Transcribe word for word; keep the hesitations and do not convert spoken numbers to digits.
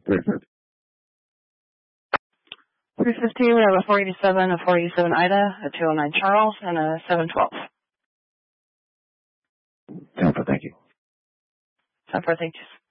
three fifty. three fifty, we have a four eighty-seven, a four eighty-seven Ida, a two oh nine Charles, and a seven twelve. Tampa, thank you. Tampa, thank you.